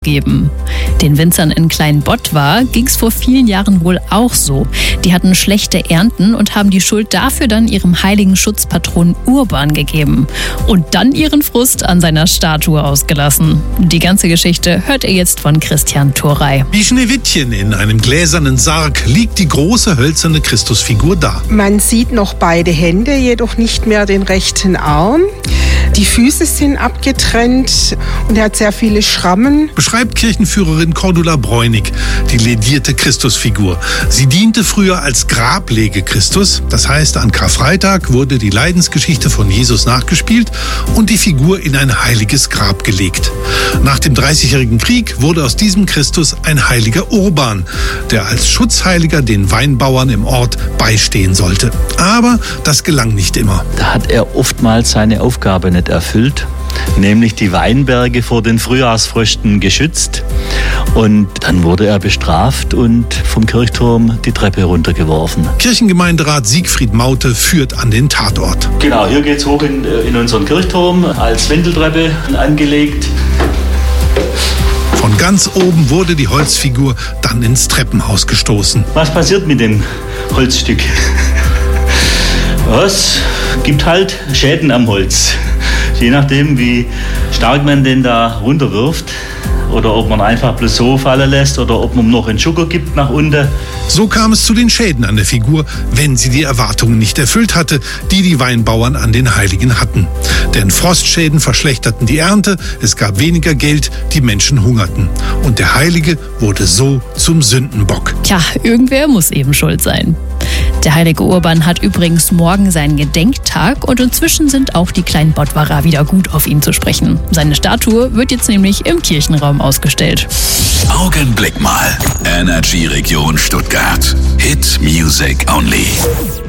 geben. Den Winzern in Kleinbottwar ging es vor vielen Jahren wohl auch so. Die hatten schlechte Ernten und haben die Schuld dafür dann ihrem heiligen Schutzpatron Urban gegeben. Und dann ihren Frust an seiner Statue ausgelassen. Die ganze Geschichte hört ihr jetzt von Christian Thorey. Wie Schneewittchen in einem gläsernen Sarg liegt die große hölzerne Christusfigur da. Man sieht noch beide Hände, jedoch nicht mehr den rechten Arm. Die Füße sind abgetrennt und er hat sehr viele Schrammen. Beschreibt Kirchenführerin Cordula Bräunig die ledierte Christusfigur. Sie diente früher als Grablege Christus. Das heißt, an Karfreitag wurde die Leidensgeschichte von Jesus nachgespielt und die Figur in ein heiliges Grab gelegt. Nach dem 30-jährigen Krieg wurde aus diesem Christus ein heiliger Urban, der als Schutzheiliger den Weinbauern im Ort beistehen sollte. Aber das gelang nicht immer. Da hat er oftmals seine Aufgabe nicht erfüllt, nämlich die Weinberge vor den Frühjahrsfrösten geschützt. Und dann wurde er bestraft und vom Kirchturm die Treppe runtergeworfen. Kirchengemeinderat Siegfried Maute führt an den Tatort. Genau, hier geht's hoch in unseren Kirchturm, als Wendeltreppe angelegt. Von ganz oben wurde die Holzfigur dann ins Treppenhaus gestoßen. Was passiert mit dem Holzstück? Es gibt halt Schäden am Holz. Je nachdem, wie stark man den da runterwirft oder ob man einfach bloß so fallen lässt oder ob man noch einen Schucker gibt nach unten. So kam es zu den Schäden an der Figur, wenn sie die Erwartungen nicht erfüllt hatte, die die Weinbauern an den Heiligen hatten. Denn Frostschäden verschlechterten die Ernte, es gab weniger Geld, die Menschen hungerten. Und der Heilige wurde so zum Sündenbock. Tja, irgendwer muss eben schuld sein. Der heilige Urban hat übrigens morgen seinen Gedenktag und inzwischen sind auch die Kleinbottwarer wieder gut auf ihn zu sprechen. Seine Statue wird jetzt nämlich im Kirchenraum ausgestellt. Augenblick mal. Energy Region Stuttgart. Hit Music Only.